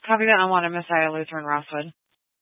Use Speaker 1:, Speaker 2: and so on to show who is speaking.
Speaker 1: Copy that. I want a Messiah Lutheran Rosswood.